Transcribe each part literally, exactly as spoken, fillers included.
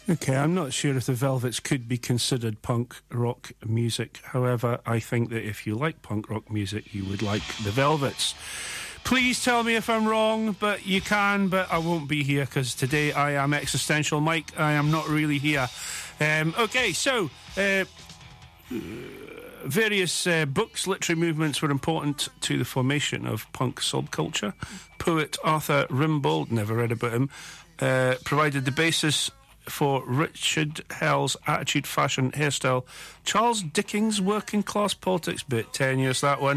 Okay, I'm not sure if the Velvets could be considered punk rock music. However, I think that if you like punk rock music, you would like the Velvets. Please tell me if I'm wrong, but you can, but I won't be here because today I am Existential Mike. I am not really here. Um, okay, so uh, various uh, books, literary movements were important to the formation of punk subculture. Poet Arthur Rimbaud, never read about him, uh, provided the basis for Richard Hell's attitude, fashion, hairstyle. Charles Dickens' working class politics, bit tenuous that one.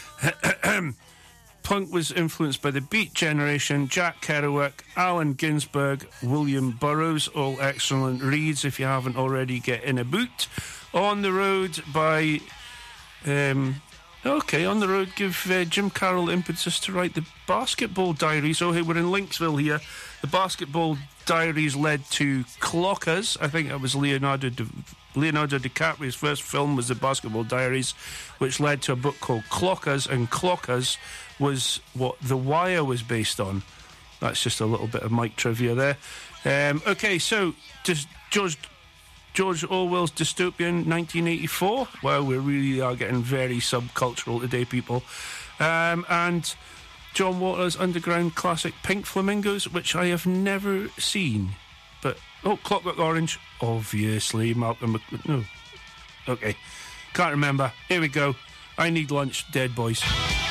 Punk was influenced by the Beat Generation, Jack Kerouac, Allen Ginsberg, William Burroughs, all excellent reads if you haven't already. Get in a boot. On the Road by um, okay, On the Road give uh, Jim Carroll impetus to write the Basketball Diaries. Oh, hey, we're in Linksville here. The Basketball Diaries led to Clockers. I think that was Leonardo Di- Leonardo DiCaprio's first film was The Basketball Diaries, which led to a book called Clockers, and Clockers was what The Wire was based on. That's just a little bit of Mike trivia there. Um, okay, so just George George Orwell's dystopian nineteen eighty-four. Well, we really are getting very subcultural today, people. Um, and John Waters' underground classic Pink Flamingos, which I have never seen. But, oh, Clockwork Orange, obviously, Malcolm McLaren. No. Okay, can't remember. Here we go. I Need Lunch, Dead Boys.